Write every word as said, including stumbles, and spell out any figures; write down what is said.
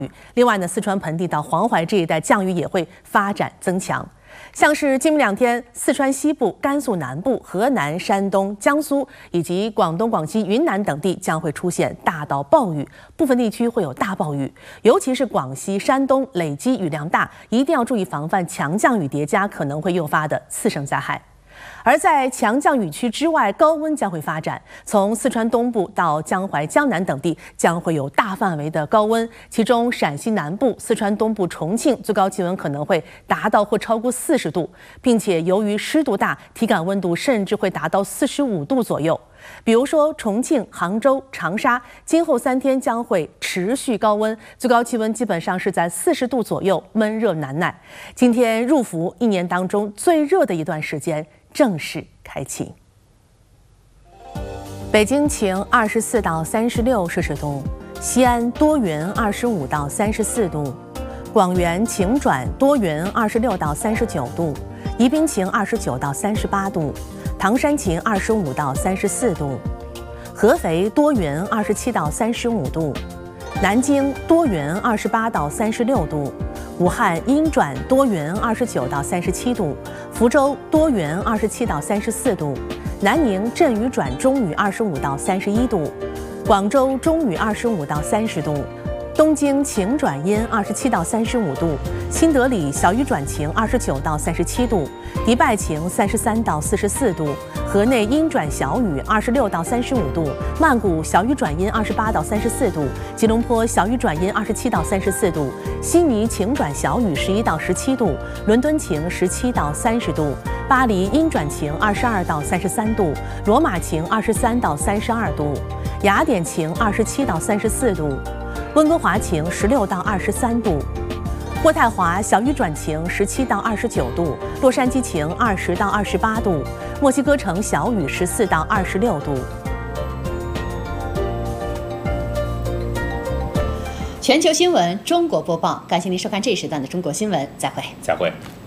另外呢，四川盆地到黄淮这一带降雨也会发展增强。像是今明两天，四川西部、甘肃南部、河南、山东、江苏以及广东、广西、云南等地将会出现大到暴雨，部分地区会有大暴雨，尤其是广西、山东累积雨量大，一定要注意防范强降雨叠加可能会诱发的次生灾害。而在强降雨区之外，高温将会发展，从四川东部到江淮、江南等地将会有大范围的高温，其中陕西南部、四川东部、重庆最高气温可能会达到或超过四十度，并且由于湿度大，体感温度甚至会达到四十五度左右。比如说重庆、杭州、长沙，今后三天将会持续高温，最高气温基本上是在四十度左右，闷热难耐。今天入伏一年当中最热的一段时间正式开启。北京晴，二十四到三十六摄氏度；西安多云，二十五到三十四度；广元晴转多云，二十六到三十九度；宜宾晴，二十九到三十八度；唐山晴，二十五到三十四度；合肥多云，二十七到三十五度；南京多云，二十八到三十六度；武汉阴转多云，二十九到三十七度；福州多云，二十七到三十四度；南宁阵雨转中雨，二十五到三十一度；广州中雨，二十五到三十度；东京晴转阴，二十七到三十五度；新德里小雨转晴，二十九到三十七度；迪拜晴，三十三到四十四度；河内阴转小雨，二十六到三十五度；曼谷小雨转阴，二十八到三十四度；吉隆坡小雨转阴，二十七到三十四度；悉尼晴转小雨，十一到十七度；伦敦晴，十七到三十度；巴黎阴转晴，二十二到三十三度；罗马晴，二十三到三十二度；雅典晴，二十七到三十四度；温哥华晴，十六到二十三度；渥太华小雨转晴，十七到二十九度；洛杉矶晴，二十到二十八度；墨西哥城小雨，十四到二十六度。 全球新闻中国播报，感谢您收看这一时段的中国新闻，再会。 再会。